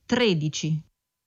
13.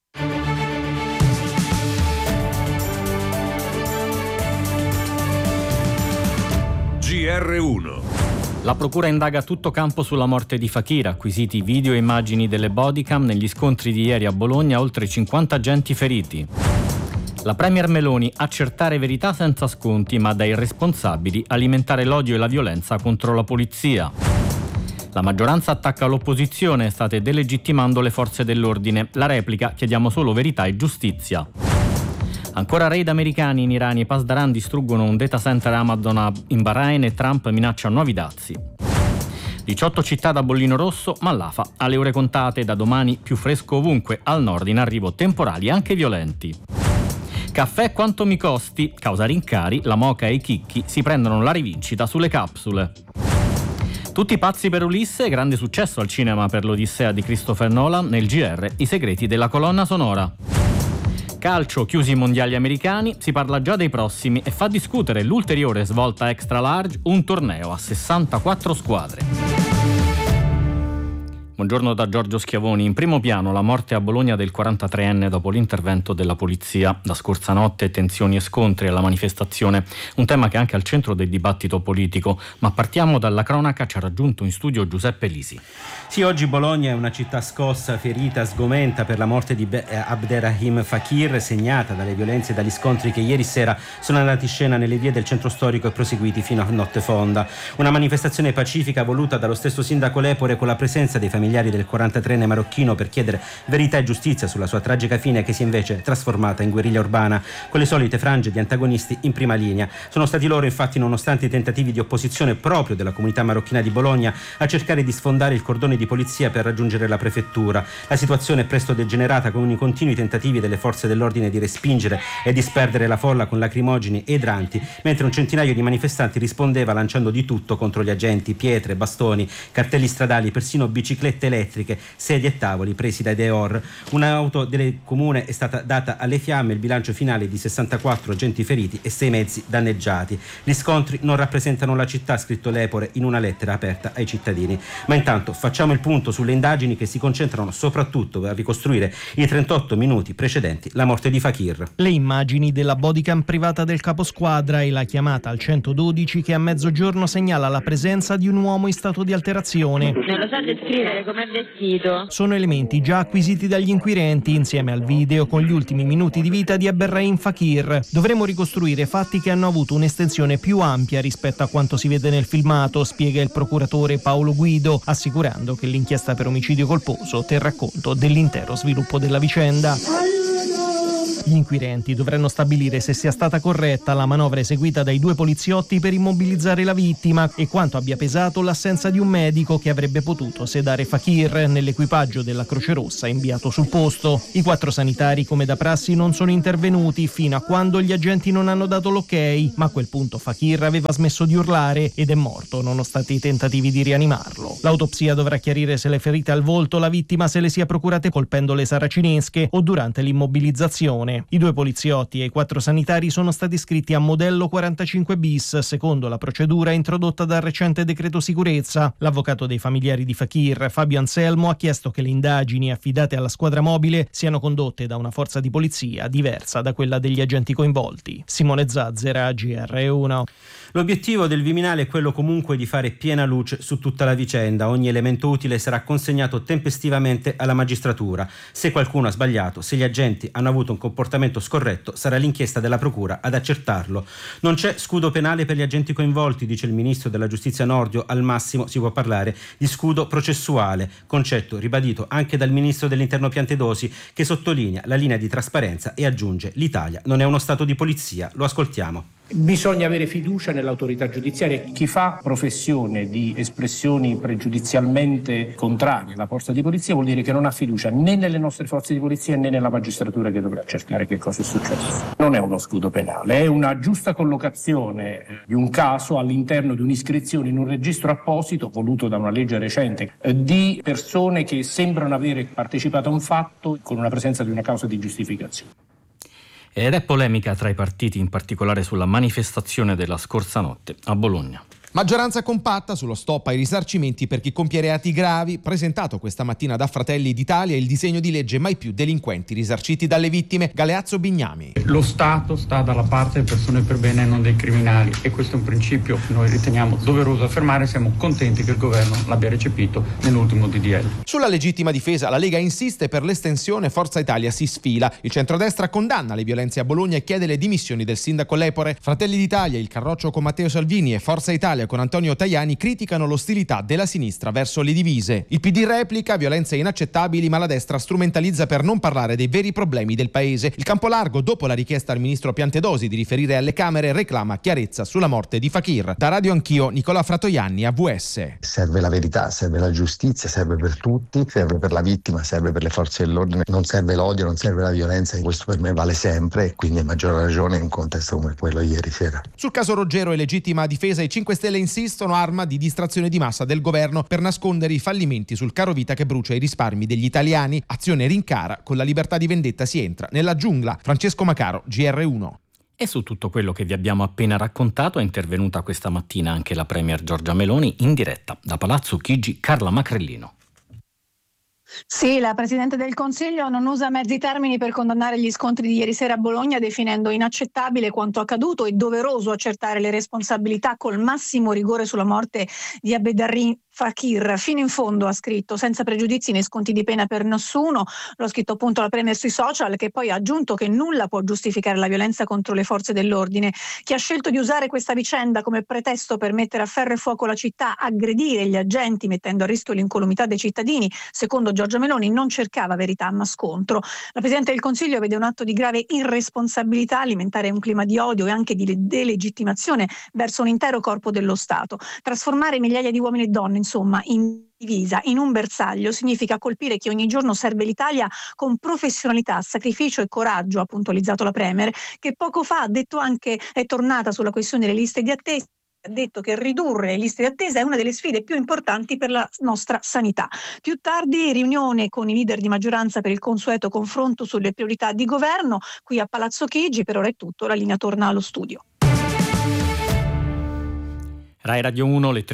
GR1. La procura indaga tutto campo sulla morte di Fakir, acquisiti video e immagini delle bodycam negli scontri di ieri a Bologna, oltre 50 agenti feriti. La premier Meloni: accertare verità senza sconti, ma da irresponsabili alimentare l'odio e la violenza contro la polizia. La maggioranza attacca l'opposizione: state delegittimando le forze dell'ordine. La replica: chiediamo solo verità e giustizia. Ancora raid americani in Iran, i Pasdaran distruggono un data center Amazon in Bahrain e Trump minaccia nuovi dazi. 18 città da bollino rosso, ma l'AFA alle ore contate, da domani più fresco ovunque, al nord in arrivo temporali anche violenti. Caffè quanto mi costi, causa rincari, la Moca e i Chicchi si prendono la rivincita sulle capsule. Tutti pazzi per Ulisse, grande successo al cinema per l'Odissea di Christopher Nolan, nel GR i segreti della colonna sonora. Calcio, chiusi i mondiali americani, si parla già dei prossimi e fa discutere l'ulteriore svolta extra large, un torneo a 64 squadre. Buongiorno da Giorgio Schiavoni. In primo piano la morte a Bologna del 43enne dopo l'intervento della polizia. Da scorsa notte tensioni e scontri alla manifestazione, un tema che è anche al centro del dibattito politico. Ma partiamo dalla cronaca, ci ha raggiunto in studio Giuseppe Lisi. Sì, oggi Bologna è una città scossa, ferita, sgomenta per la morte di Abderrahim Fakir, segnata dalle violenze e dagli scontri che ieri sera sono andati in scena nelle vie del centro storico e proseguiti fino a notte fonda. Una manifestazione pacifica voluta dallo stesso sindaco Lepore, con la presenza dei familiari del 43enne marocchino, per chiedere verità e giustizia sulla sua tragica fine, che si è invece trasformata in guerriglia urbana, con le solite frange di antagonisti in prima linea. Sono stati loro, infatti, nonostante i tentativi di opposizione proprio della comunità marocchina di Bologna, a cercare di sfondare il cordone di polizia per raggiungere la prefettura. La situazione è presto degenerata, con i continui tentativi delle forze dell'ordine di respingere e disperdere la folla con lacrimogeni e idranti, mentre un centinaio di manifestanti rispondeva lanciando di tutto contro gli agenti: pietre, bastoni, cartelli stradali, persino biciclette elettriche, sedie e tavoli presi dai Deor. Un'auto del comune è stata data alle fiamme, il bilancio finale di 64 agenti feriti e 6 mezzi danneggiati. Gli scontri non rappresentano la città, ha scritto Lepore in una lettera aperta ai cittadini. Ma intanto facciamo il punto sulle indagini, che si concentrano soprattutto a ricostruire i 38 minuti precedenti la morte di Fakir. Le immagini della bodycam privata del caposquadra e la chiamata al 112 che a mezzogiorno segnala la presenza di un uomo in stato di alterazione. Non lo so descrivere com'è vestito. Sono elementi già acquisiti dagli inquirenti insieme al video con gli ultimi minuti di vita di Abderrahim Fakir. Dovremo ricostruire fatti che hanno avuto un'estensione più ampia rispetto a quanto si vede nel filmato, spiega il procuratore Paolo Guido, assicurando che l'inchiesta per omicidio colposo terrà conto dell'intero sviluppo della vicenda. Gli inquirenti dovranno stabilire se sia stata corretta la manovra eseguita dai 2 poliziotti per immobilizzare la vittima e quanto abbia pesato l'assenza di un medico che avrebbe potuto sedare Fakir nell'equipaggio della Croce Rossa inviato sul posto. I 4 sanitari, come da prassi, non sono intervenuti fino a quando gli agenti non hanno dato l'ok, ma a quel punto Fakir aveva smesso di urlare ed è morto nonostante i tentativi di rianimarlo. L'autopsia dovrà chiarire se le ferite al volto la vittima se le sia procurate colpendo le saracinesche o durante l'immobilizzazione. I 2 poliziotti e i 4 sanitari sono stati iscritti a modello 45 bis, secondo la procedura introdotta dal recente decreto sicurezza. L'avvocato dei familiari di Fakir, Fabio Anselmo, ha chiesto che le indagini affidate alla squadra mobile siano condotte da una forza di polizia diversa da quella degli agenti coinvolti. Simone Zazzera, GR1. L'obiettivo del Viminale è quello comunque di fare piena luce su tutta la vicenda. Ogni elemento utile sarà consegnato tempestivamente alla magistratura. Se qualcuno ha sbagliato, se gli agenti hanno avuto un comportamento scorretto, sarà l'inchiesta della procura ad accertarlo. Non c'è scudo penale per gli agenti coinvolti, dice il ministro della giustizia Nordio. Al massimo si può parlare di scudo processuale, concetto ribadito anche dal ministro dell'interno Piantedosi, che sottolinea la linea di trasparenza e aggiunge: l'Italia non è uno stato di polizia. Lo ascoltiamo. Bisogna avere fiducia nell'autorità giudiziaria. Chi fa professione di espressioni pregiudizialmente contrarie alla forza di polizia vuol dire che non ha fiducia né nelle nostre forze di polizia né nella magistratura, che dovrà cercare che cosa è successo. Non è uno scudo penale, è una giusta collocazione di un caso all'interno di un'iscrizione in un registro apposito voluto da una legge recente di persone che sembrano avere partecipato a un fatto con una presenza di una causa di giustificazione. Ed è polemica tra i partiti, in particolare sulla manifestazione della scorsa notte a Bologna. Maggioranza compatta sullo stop ai risarcimenti per chi compie reati gravi. Presentato questa mattina da Fratelli d'Italia il disegno di legge Mai più delinquenti risarciti dalle vittime. Galeazzo Bignami. Lo Stato sta dalla parte delle persone per bene e non dei criminali, e questo è un principio che noi riteniamo doveroso affermare. Siamo contenti che il governo l'abbia recepito nell'ultimo DDL. Sulla legittima difesa la Lega insiste per l'estensione, Forza Italia si sfila. Il centrodestra condanna le violenze a Bologna e chiede le dimissioni del sindaco Lepore. Fratelli d'Italia, il Carroccio con Matteo Salvini e Forza Italia con Antonio Tajani criticano l'ostilità della sinistra verso le divise. Il PD replica: violenze inaccettabili, ma la destra strumentalizza per non parlare dei veri problemi del paese. Il campo largo, dopo la richiesta al ministro Piantedosi di riferire alle Camere, reclama chiarezza sulla morte di Fakir. Da Radio Anch'io, Nicola Fratoianni, AVS. Serve la verità, serve la giustizia, serve per tutti, serve per la vittima, serve per le forze dell'ordine, non serve l'odio, non serve la violenza, e questo per me vale sempre, e quindi a maggior ragione in un contesto come quello ieri sera. Sul caso Roggero e legittima difesa, i 5 Stelle insistono, arma di distrazione di massa del governo per nascondere i fallimenti sul carovita che brucia i risparmi degli italiani. Azione rincara, con la libertà di vendetta si entra nella giungla. Francesco Macaro, GR1. E su tutto quello che vi abbiamo appena raccontato è intervenuta questa mattina anche la Premier Giorgia Meloni in diretta da Palazzo Chigi. Carla Macrellino. Sì, la Presidente del Consiglio non usa mezzi termini per condannare gli scontri di ieri sera a Bologna, definendo inaccettabile quanto accaduto e doveroso accertare le responsabilità col massimo rigore sulla morte di Abderrahim Fakir. Fino in fondo, ha scritto, senza pregiudizi né sconti di pena per nessuno. Lo ha scritto appunto la Premier sui social, che poi ha aggiunto che nulla può giustificare la violenza contro le forze dell'ordine. Chi ha scelto di usare questa vicenda come pretesto per mettere a ferro e fuoco la città, aggredire gli agenti mettendo a rischio l'incolumità dei cittadini, secondo Giorgia Meloni non cercava verità ma scontro. La Presidente del Consiglio vede un atto di grave irresponsabilità alimentare un clima di odio e anche di delegittimazione verso un intero corpo dello Stato. Trasformare migliaia di uomini e donne, insomma, in divisa, in un bersaglio, significa colpire chi ogni giorno serve l'Italia con professionalità, sacrificio e coraggio, ha puntualizzato la Premier, che poco fa ha detto anche, è tornata sulla questione delle liste di attesa. Ha detto che ridurre le liste di attesa è una delle sfide più importanti per la nostra sanità. Più tardi riunione con i leader di maggioranza per il consueto confronto sulle priorità di governo qui a Palazzo Chigi. Per ora è tutto, la linea torna allo studio. Rai Radio 1, le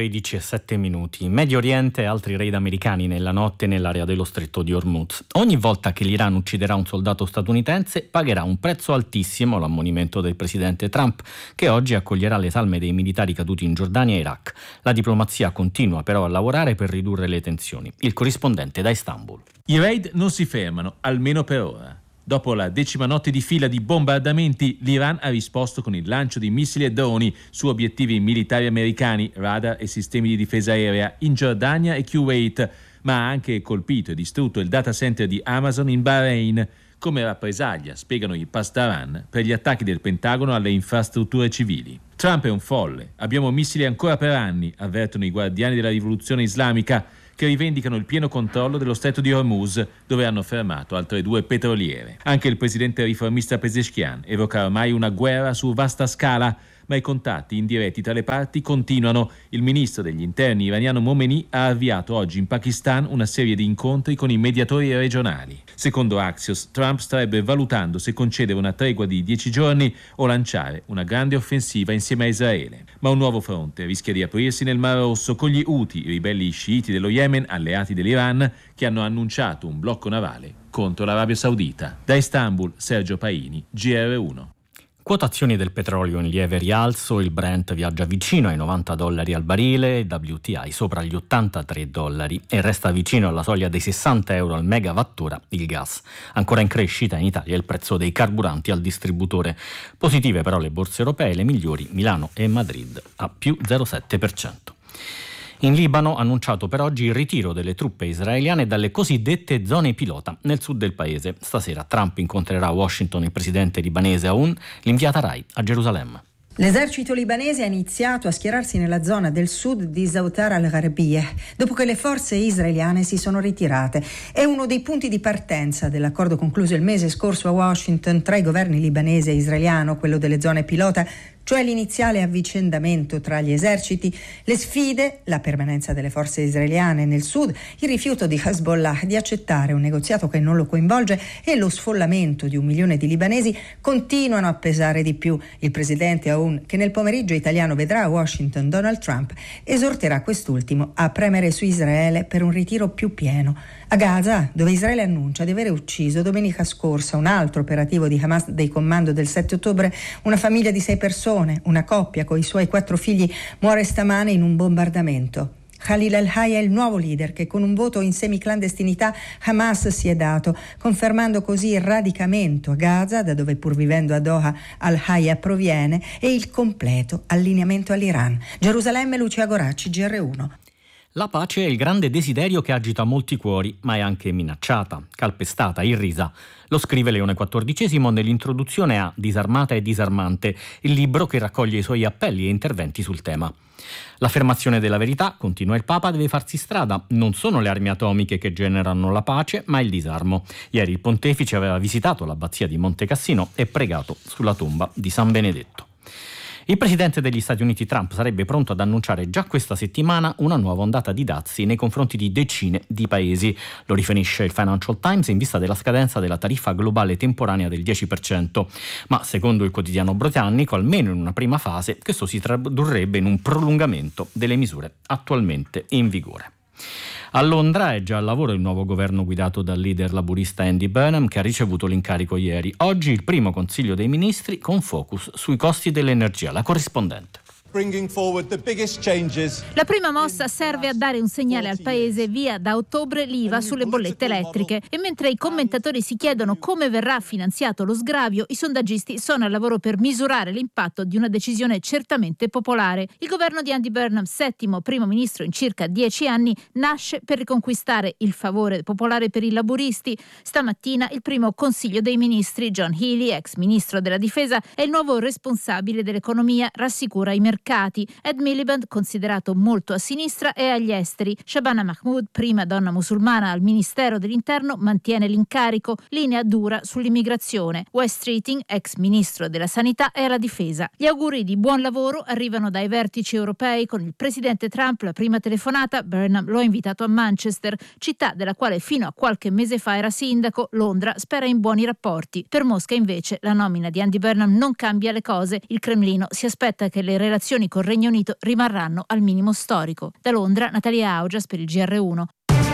13:07. Medio Oriente e altri raid americani nella notte nell'area dello stretto di Hormuz. Ogni volta che l'Iran ucciderà un soldato statunitense pagherà un prezzo altissimo, l'ammonimento del presidente Trump, che oggi accoglierà le salme dei militari caduti in Giordania e Iraq. La diplomazia continua però a lavorare per ridurre le tensioni. Il corrispondente da Istanbul. I raid non si fermano, almeno per ora. Dopo la 10ª notte di fila di bombardamenti, l'Iran ha risposto con il lancio di missili e droni su obiettivi militari americani, radar e sistemi di difesa aerea in Giordania e Kuwait, ma ha anche colpito e distrutto il data center di Amazon in Bahrain, come rappresaglia, spiegano i Pasdaran, per gli attacchi del Pentagono alle infrastrutture civili. Trump è un folle, abbiamo missili ancora per anni, avvertono i guardiani della rivoluzione islamica, che rivendicano il pieno controllo dello stretto di Hormuz, dove hanno fermato altre 2 petroliere. Anche il presidente riformista Pezeshkian evoca ormai una guerra su vasta scala, ma i contatti indiretti tra le parti continuano. Il ministro degli interni iraniano Momeni ha avviato oggi in Pakistan una serie di incontri con i mediatori regionali. Secondo Axios, Trump starebbe valutando se concedere una tregua di 10 giorni o lanciare una grande offensiva insieme a Israele. Ma un nuovo fronte rischia di aprirsi nel Mar Rosso con gli Houthi, i ribelli sciiti dello Yemen, alleati dell'Iran, che hanno annunciato un blocco navale contro l'Arabia Saudita. Da Istanbul, Sergio Paini, GR1. Quotazioni del petrolio in lieve rialzo, il Brent viaggia vicino ai $90 al barile, il WTI sopra gli $83 e resta vicino alla soglia dei €60 al megawattora il gas. Ancora in crescita in Italia il prezzo dei carburanti al distributore. Positive però le borse europee, le migliori Milano e Madrid a più 0,7%. In Libano annunciato per oggi il ritiro delle truppe israeliane dalle cosiddette zone pilota nel sud del paese. Stasera Trump incontrerà a Washington il presidente libanese Aoun, l'inviata Rai a Gerusalemme. L'esercito libanese ha iniziato a schierarsi nella zona del sud di Zautar al-Gharbiyeh dopo che le forze israeliane si sono ritirate. È uno dei punti di partenza dell'accordo concluso il mese scorso a Washington tra i governi libanese e israeliano, quello delle zone pilota, cioè l'iniziale avvicendamento tra gli eserciti, le sfide, la permanenza delle forze israeliane nel sud, il rifiuto di Hezbollah di accettare un negoziato che non lo coinvolge e lo sfollamento di 1 milione di libanesi continuano a pesare di più. Il presidente Aoun, che nel pomeriggio italiano vedrà a Washington Donald Trump, esorterà quest'ultimo a premere su Israele per un ritiro più pieno. A Gaza, dove Israele annuncia di aver ucciso domenica scorsa un altro operativo di Hamas dei comando del 7 ottobre, una famiglia di 6 persone, una coppia con i suoi 4 figli, muore stamane in un bombardamento. Khalil al-Hayya è il nuovo leader che con un voto in semiclandestinità Hamas si è dato, confermando così il radicamento a Gaza, da dove pur vivendo a Doha al-Hayya proviene, e il completo allineamento all'Iran. Gerusalemme, Lucia Goracci, GR1. La pace è il grande desiderio che agita molti cuori, ma è anche minacciata, calpestata, irrisa. Lo scrive Leone XIV nell'introduzione a Disarmata e disarmante, il libro che raccoglie i suoi appelli e interventi sul tema. L'affermazione della verità, continua il Papa, deve farsi strada. Non sono le armi atomiche che generano la pace, ma il disarmo. Ieri il pontefice aveva visitato l'abbazia di Monte Cassino e pregato sulla tomba di San Benedetto. Il presidente degli Stati Uniti Trump sarebbe pronto ad annunciare già questa settimana una nuova ondata di dazi nei confronti di decine di paesi. Lo riferisce il Financial Times in vista della scadenza della tariffa globale temporanea del 10%. Ma secondo il quotidiano britannico, almeno in una prima fase, questo si tradurrebbe in un prolungamento delle misure attualmente in vigore. A Londra è già al lavoro il nuovo governo guidato dal leader laburista Andy Burnham, che ha ricevuto l'incarico ieri. Oggi il primo Consiglio dei Ministri con focus sui costi dell'energia. La corrispondente. La prima mossa serve a dare un segnale al Paese via da ottobre l'IVA sulle bollette elettriche, e mentre i commentatori si chiedono come verrà finanziato lo sgravio, i sondaggisti sono al lavoro per misurare l'impatto di una decisione certamente popolare. Il governo di Andy Burnham, settimo primo ministro in circa 10 anni, nasce per riconquistare il favore popolare per i laburisti. Stamattina il primo Consiglio dei Ministri, John Healey, ex ministro della Difesa, è il nuovo responsabile dell'economia, rassicura i mercati. Ed Miliband, considerato molto a sinistra, è agli esteri. Shabana Mahmood, prima donna musulmana al Ministero dell'Interno, mantiene l'incarico, linea dura sull'immigrazione. Wes Streeting, ex ministro della Sanità, è alla difesa. Gli auguri di buon lavoro arrivano dai vertici europei. Con il presidente Trump la prima telefonata, Burnham lo ha invitato a Manchester, città della quale fino a qualche mese fa era sindaco. Londra spera in buoni rapporti. Per Mosca invece la nomina di Andy Burnham non cambia le cose. Il Cremlino si aspetta che le relazioni col Regno Unito rimarranno al minimo storico. Da Londra, Natalia Augias per il GR1.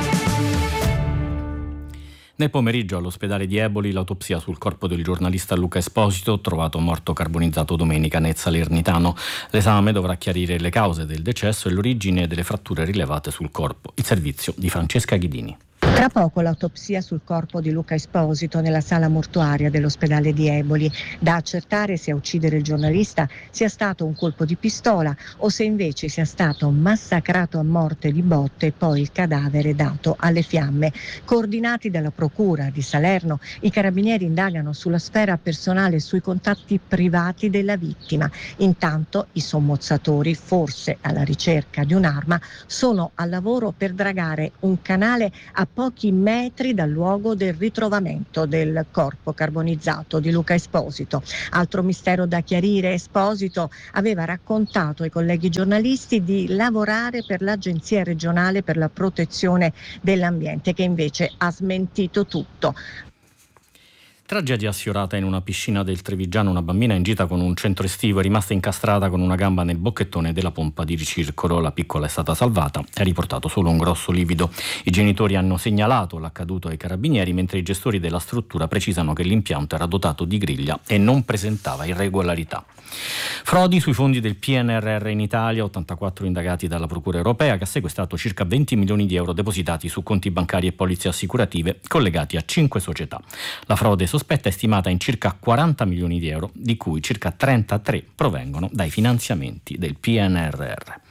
Nel pomeriggio all'ospedale di Eboli l'autopsia sul corpo del giornalista Luca Esposito, trovato morto carbonizzato domenica nel Salernitano. L'esame dovrà chiarire le cause del decesso e l'origine delle fratture rilevate sul corpo. Il servizio di Francesca Ghidini. Tra poco l'autopsia sul corpo di Luca Esposito nella sala mortuaria dell'ospedale di Eboli, da accertare se a uccidere il giornalista sia stato un colpo di pistola o se invece sia stato massacrato a morte di botte e poi il cadavere dato alle fiamme. Coordinati dalla procura di Salerno, i carabinieri indagano sulla sfera personale e sui contatti privati della vittima. Intanto i sommozzatori, forse alla ricerca di un'arma, sono al lavoro per dragare un canale a pochi metri dal luogo del ritrovamento del corpo carbonizzato di Luca Esposito. Altro mistero da chiarire: Esposito aveva raccontato ai colleghi giornalisti di lavorare per l'Agenzia regionale per la protezione dell'ambiente, che invece ha smentito tutto. Tragedia sfiorata in una piscina del Trevigiano. Una bambina in gita con un centro estivo è rimasta incastrata con una gamba nel bocchettone della pompa di ricircolo. La piccola è stata salvata e ha riportato solo un grosso livido. I genitori hanno segnalato l'accaduto ai carabinieri, mentre i gestori della struttura precisano che l'impianto era dotato di griglia e non presentava irregolarità. Frodi sui fondi del PNRR in Italia, 84 indagati dalla Procura Europea, che ha sequestrato circa 20 milioni di euro depositati su conti bancari e polizze assicurative collegati a 5 società. La frode sospetta è stimata in circa 40 milioni di euro, di cui circa 33 provengono dai finanziamenti del PNRR.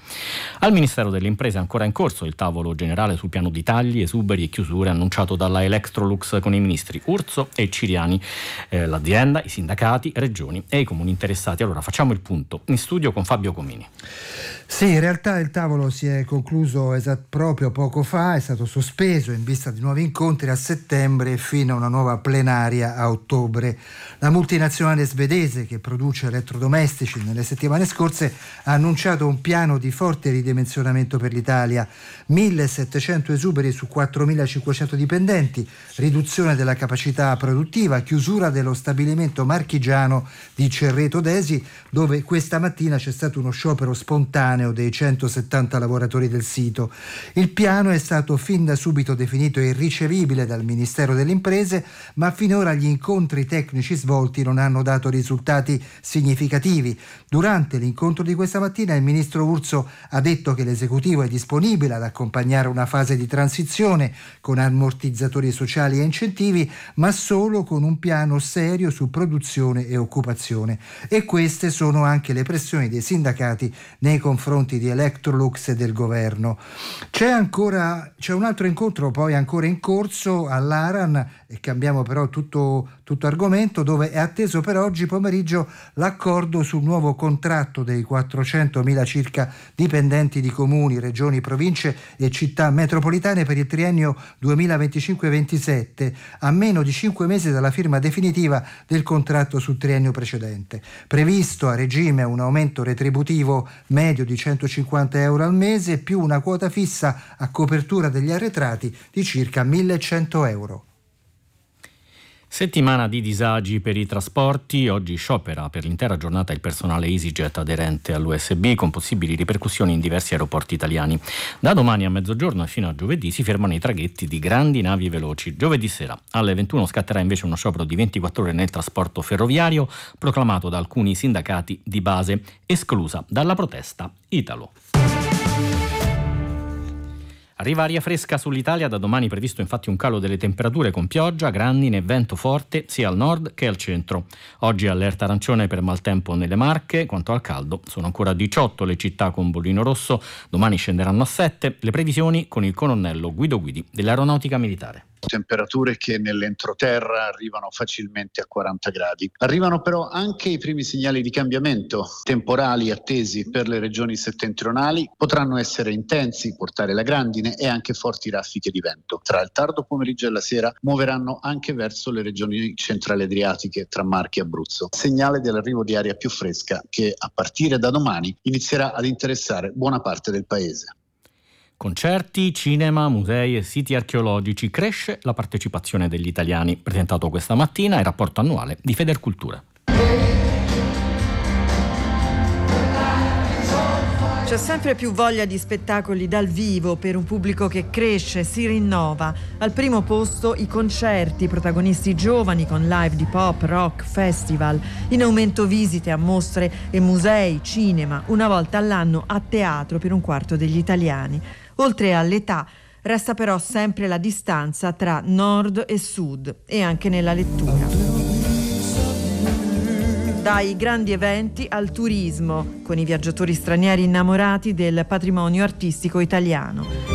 Al Ministero delle Imprese è ancora in corso il tavolo generale sul piano di tagli, esuberi e chiusure annunciato dalla Electrolux con i ministri Urso e Ciriani, l'azienda, i sindacati, regioni e i comuni interessati. Allora facciamo il punto in studio con Fabio Comini. Sì, in realtà il tavolo si è concluso proprio poco fa, è stato sospeso in vista di nuovi incontri a settembre fino a una nuova plenaria a ottobre. La multinazionale svedese che produce elettrodomestici nelle settimane scorse ha annunciato un piano di forte ridimensionamento per l'Italia, 1.700 esuberi su 4.500 dipendenti, riduzione della capacità produttiva, chiusura dello stabilimento marchigiano di Cerreto d'Esi, dove questa mattina c'è stato uno sciopero spontaneo dei 170 lavoratori del sito. Il piano è stato fin da subito definito irricevibile dal Ministero delle Imprese, ma finora gli incontri tecnici svolti non hanno dato risultati significativi. Durante l'incontro di questa mattina il ministro Urso ha detto che l'esecutivo è disponibile ad accompagnare una fase di transizione con ammortizzatori sociali e incentivi, ma solo con un piano serio su produzione e occupazione. E queste sono anche le pressioni dei sindacati nei confronti di Electrolux e del governo. C'è un altro incontro poi ancora in corso all'Aran, e cambiamo però tutto argomento, dove è atteso per oggi pomeriggio l'accordo sul nuovo contratto dei 400.000 circa dipendenti di comuni, regioni, province e città metropolitane per il triennio 2025-27, a meno di 5 mesi dalla firma definitiva del contratto sul triennio precedente. Previsto a regime un aumento retributivo medio di 150 euro al mese più una quota fissa a copertura degli arretrati di circa 1.100 euro. Settimana di disagi per i trasporti. Oggi sciopera per l'intera giornata il personale EasyJet aderente all'USB, con possibili ripercussioni in diversi aeroporti italiani. Da domani a mezzogiorno e fino a giovedì si fermano i traghetti di grandi navi veloci. Giovedì sera alle 21 scatterà invece uno sciopero di 24 ore nel trasporto ferroviario, proclamato da alcuni sindacati di base, esclusa dalla protesta Italo. Arriva aria fresca sull'Italia, da domani previsto infatti un calo delle temperature con pioggia, grandine e vento forte sia al nord che al centro. Oggi allerta arancione per maltempo nelle Marche. Quanto al caldo, sono ancora 18 le città con bollino rosso, domani scenderanno a 7, le previsioni con il colonnello Guido Guidi dell'Aeronautica Militare. Temperature che nell'entroterra arrivano facilmente a 40 gradi. Arrivano però anche i primi segnali di cambiamento temporali attesi per le regioni settentrionali. Potranno essere intensi, portare la grandine e anche forti raffiche di vento. Tra il tardo pomeriggio e la sera muoveranno anche verso le regioni centrali adriatiche tra Marche e Abruzzo. Segnale dell'arrivo di aria più fresca che a partire da domani inizierà ad interessare buona parte del paese. Concerti, cinema, musei e siti archeologici. Cresce la partecipazione degli italiani. Presentato questa mattina il rapporto annuale di Federcultura. C'è sempre più voglia di spettacoli dal vivo per un pubblico che cresce, si rinnova. Al primo posto i concerti, protagonisti giovani con live di pop, rock, festival. In aumento visite a mostre e musei, cinema, una volta all'anno a teatro per un quarto degli italiani. Oltre all'età, resta però sempre la distanza tra nord e sud e anche nella lettura. Dai grandi eventi al turismo, con i viaggiatori stranieri innamorati del patrimonio artistico italiano.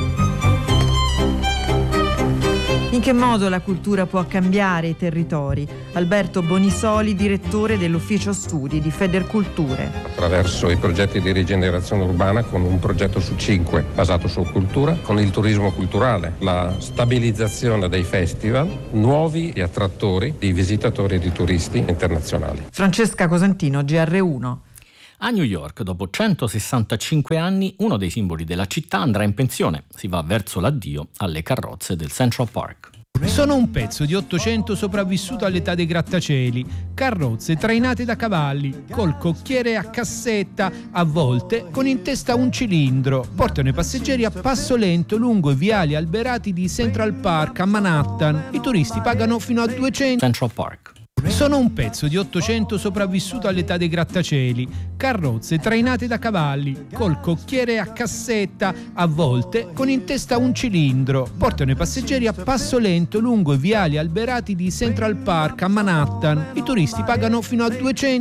In che modo la cultura può cambiare i territori? Alberto Bonisoli, direttore dell'Ufficio Studi di Federculture. Attraverso i progetti di rigenerazione urbana, con un progetto su 5 basato su cultura, con il turismo culturale, la stabilizzazione dei festival, nuovi attrattori di visitatori e di turisti internazionali. Francesca Cosentino, GR1. A New York, dopo 165 anni, uno dei simboli della città andrà in pensione. Si va verso l'addio alle carrozze del Central Park. Sono un pezzo di 800 sopravvissuto all'età dei grattacieli, carrozze trainate da cavalli, col cocchiere a cassetta, a volte con in testa un cilindro. Portano i passeggeri a passo lento lungo i viali alberati di Central Park a Manhattan. I turisti pagano fino a 200. Central Park. Sono un pezzo di 800 sopravvissuto all'età dei grattacieli, carrozze trainate da cavalli, col cocchiere a cassetta, a volte con in testa un cilindro. Portano i passeggeri a passo lento lungo i viali alberati di Central Park a Manhattan. I turisti pagano fino a 200